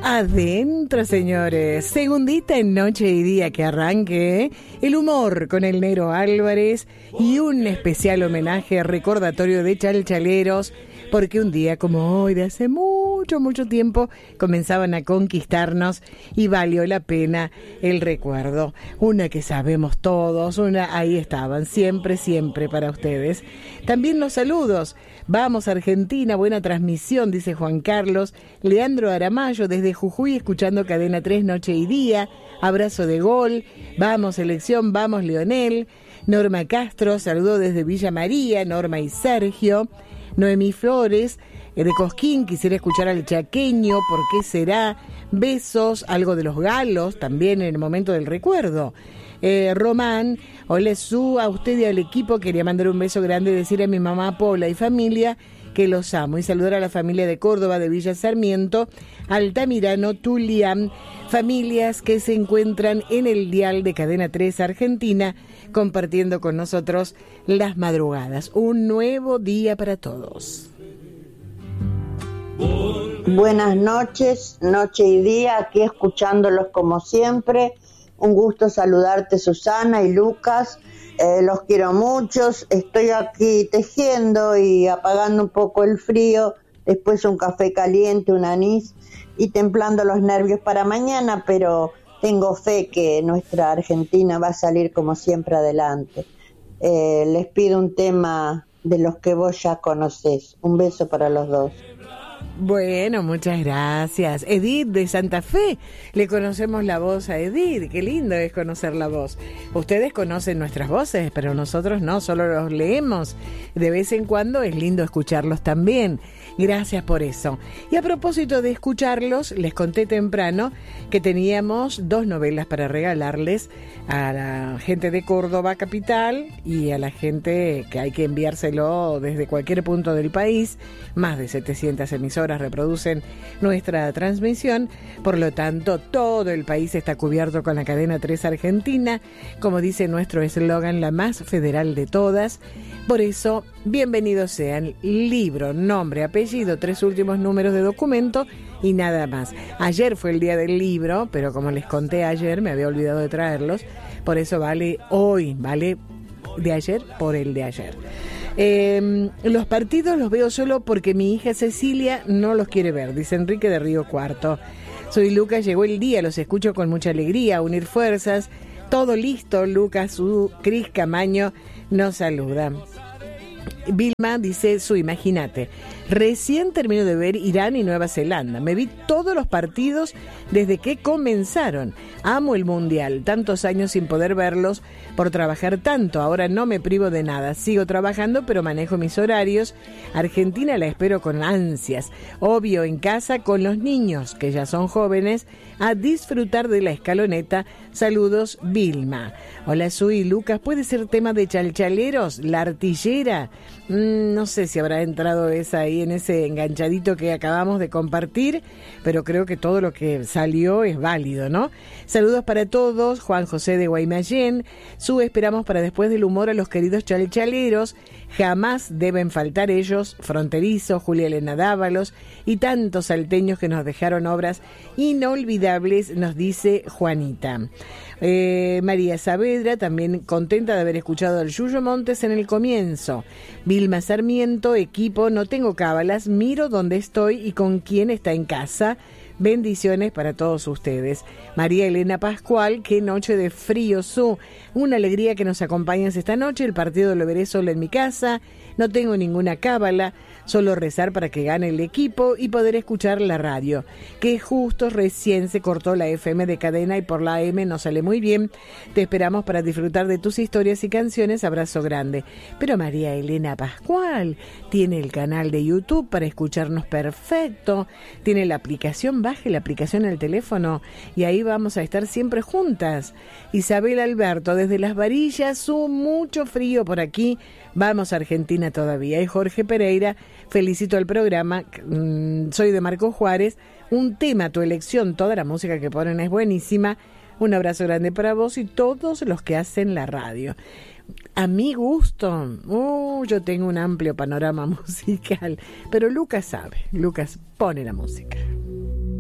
Adentro, señores. Segundita en Noche y Día que arranque. El humor con el Negro Álvarez y un especial homenaje recordatorio de chalchaleros, porque un día como hoy de hace mucho tiempo comenzaban a conquistarnos y valió la pena el recuerdo. Una que sabemos todos, ahí estaban, siempre para ustedes. También los saludos. Vamos Argentina, buena transmisión, dice Juan Carlos. Leandro Aramayo desde Jujuy escuchando Cadena 3 Noche y Día. Abrazo de gol. Vamos selección, vamos Leonel. Norma Castro, saludo desde Villa María, Norma y Sergio. Noemí Flores, de Cosquín, quisiera escuchar al chaqueño, ¿por qué será? Besos, algo de los galos, también en el momento del recuerdo. Román, hola Su, a usted y al equipo, quería mandar un beso grande y decir a mi mamá Paula y familia que los amo, y saludar a la familia de Córdoba, de Villa Sarmiento, Altamirano, Tulián, familias que se encuentran en el dial de Cadena 3 Argentina, compartiendo con nosotros las madrugadas. Un nuevo día para todos. Buenas noches, noche y día, aquí escuchándolos como siempre. Un gusto saludarte, Susana y Lucas. Los quiero muchos. Estoy aquí tejiendo y apagando un poco el frío. Después un café caliente, un anís y templando los nervios para mañana, pero tengo fe que nuestra Argentina va a salir como siempre adelante. Les pido un tema de los que vos ya conocés. Un beso para los dos. Bueno, muchas gracias. Edith de Santa Fe, le conocemos la voz a Edith, qué lindo es conocer la voz. Ustedes conocen nuestras voces, pero nosotros no, solo los leemos. De vez en cuando es lindo escucharlos también. Gracias por eso. Y a propósito de escucharlos, les conté temprano que teníamos 2 novelas para regalarles a la gente de Córdoba capital y a la gente que hay que enviárselo desde cualquier punto del país. Más de 700 emisoras reproducen nuestra transmisión, por lo tanto todo el país está cubierto con la Cadena 3 Argentina, como dice nuestro eslogan, la más federal de todas. Por eso, bienvenidos sean, libro, nombre, apellido, 3 últimos números de documento y nada más. Ayer fue el día del libro, pero como les conté ayer, me había olvidado de traerlos, por eso vale hoy, vale de ayer por el de ayer. Los partidos los veo solo porque mi hija Cecilia no los quiere ver, dice Enrique de Río Cuarto. Soy Lucas, llegó el día, los escucho con mucha alegría, unir fuerzas, todo listo. Lucas, Cris Camaño nos saluda. Vilma dice, imagínate, recién termino de ver Irán y Nueva Zelanda, me vi todos los partidos desde que comenzaron, amo el mundial, tantos años sin poder verlos por trabajar tanto, ahora no me privo de nada, sigo trabajando pero manejo mis horarios. Argentina la espero con ansias, obvio en casa con los niños que ya son jóvenes, a disfrutar de la escaloneta. Saludos, Vilma. Hola, soy Lucas, ¿puede ser tema de chalchaleros? La artillera. No sé si habrá entrado esa ahí en ese enganchadito que acabamos de compartir, pero creo que todo lo que salió es válido, ¿no? Saludos para todos, Juan José de Guaymallén. Esperamos para después del humor a los queridos chalchaleros. Jamás deben faltar ellos, Fronterizo, Julia Elena Dávalos y tantos salteños que nos dejaron obras inolvidables, nos dice Juanita. María Saavedra, también contenta de haber escuchado al Yuyo Montes en el comienzo. Vilma Sarmiento, equipo, no tengo cábalas, miro dónde estoy y con quién está en casa. Bendiciones para todos ustedes. María Elena Pascual, qué noche de frío, una alegría que nos acompañes esta noche. El partido lo veré solo en mi casa, no tengo ninguna cábala, solo rezar para que gane el equipo y poder escuchar la radio, que justo recién se cortó la FM de cadena y por la AM no sale muy bien. Te esperamos para disfrutar de tus historias y canciones, abrazo grande. Pero María Elena Pascual tiene el canal de YouTube para escucharnos perfecto, tiene la aplicación, baje la aplicación en el teléfono y ahí vamos a estar siempre juntas. Isabel Alberto, desde Las Varillas, mucho frío por aquí, vamos a Argentina todavía. Y Jorge Pereira, felicito al programa, soy de Marcos Juárez, un tema, tu elección, toda la música que ponen es buenísima. Un abrazo grande para vos y todos los que hacen la radio. A mi gusto, yo tengo un amplio panorama musical, pero Lucas sabe, Lucas pone la música.